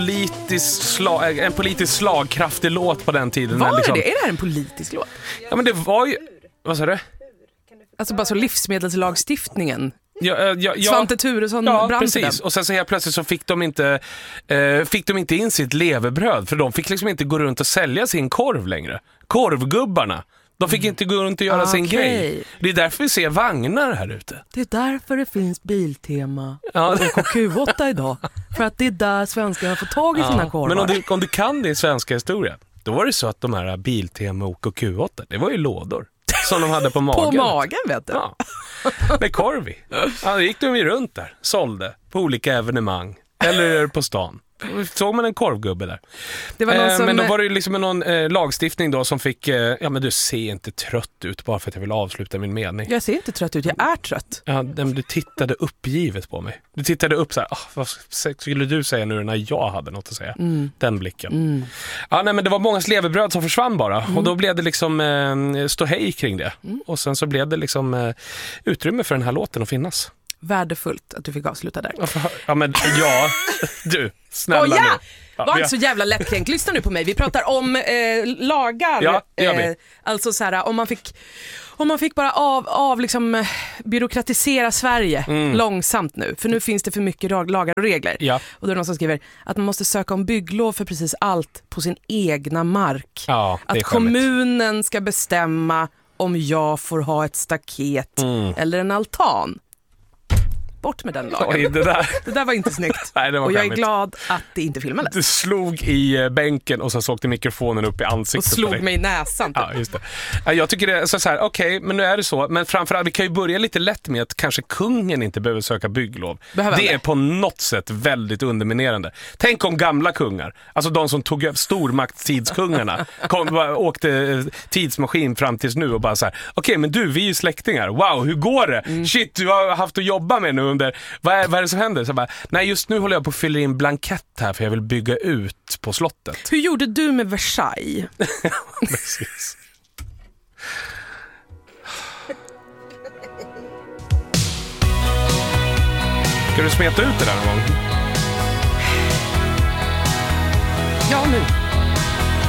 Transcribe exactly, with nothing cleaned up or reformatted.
politisk slag, en politisk slagkraftig låt på den tiden. Var liksom... det? Är det här en politisk låt? Ja, men det var ju... Vad sa du? Alltså bara så livsmedelslagstiftningen. Ja, ja, ja, Svante Thuresson ja, brann precis. Och sen så helt plötsligt så fick de inte eh, fick de inte in sitt levebröd, för de fick liksom inte gå runt och sälja sin korv längre. Korvgubbarna. De fick mm. inte gå runt och göra okay. sin grej. Det är därför vi ser vagnar här ute. Det är därför det finns Biltema ja. och Q åtta idag. För att det är där svenskar har fått tag i ja. sina korvar. Men om du, om du kan din svenska historia, då var det så att de här Biltema och Q åtta, det var ju lådor som de hade på magen. På magen, vet du. Ja. Med korv i. Ja, då gick de ju runt där, sålde på olika evenemang. Eller på stan. Såg man en korvgubbe där. Det var någon eh, som... Men då var det ju liksom någon eh, lagstiftning då som fick... Eh, ja, men du ser inte trött ut bara för att jag vill avsluta min mening. Jag ser inte trött ut, jag är trött. Ja, men du tittade uppgivet på mig. Du tittade upp så här, ah, vad skulle du säga nu när jag hade något att säga? Mm. Den blicken. Mm. Ja, nej, men det var många levebröd som försvann bara. Mm. Och då blev det liksom eh, ståhej kring det. Mm. Och sen så blev det liksom eh, utrymme för den här låten att finnas. Värdefullt att du fick avsluta där. Ja, men ja, du, snälla oh, ja! nu. Ja, var vi... inte så jävla lättkränkt. Lyssna nu på mig. Vi pratar om eh, lagar. Ja, det gör vi. Eh, alltså så här, om man fick om man fick bara av, av liksom byråkratisera Sverige mm. långsamt nu. För nu finns det för mycket lagar och regler. Ja. Och då är det någon som skriver att man måste söka om bygglov för precis allt på sin egna mark. Ja, det är att kommunen ska bestämma om jag får ha ett staket mm. eller en altan. Bort med den lagen. Oj, det, där. det där var inte snyggt. Nej, det var och jag skämmigt. är glad att det inte filmades. Du slog i bänken och så såg mikrofonen upp i ansiktet. Och slog mig i näsan. Ja, just det. Jag tycker det är så, så här, okej, okay, men nu är det så. Men framförallt, vi kan ju börja lite lätt med att kanske kungen inte behöver söka bygglov. Behöver det det? är på något sätt väldigt underminerande. Tänk om gamla kungar, alltså de som tog över stormaktstidskungarna, kom, bara, åkte tidsmaskin fram tills nu och bara så här, okej, okay, men du, vi är ju släktingar. Wow, hur går det? Mm. Shit, du har haft att jobba med nu under, vad är, vad är det som händer? Så bara, nej, just nu håller jag på att fylla in blankett här för jag vill bygga ut på slottet. Hur gjorde du med Versailles? Precis. Ska du smeta ut det där någon gång? Ja, nu.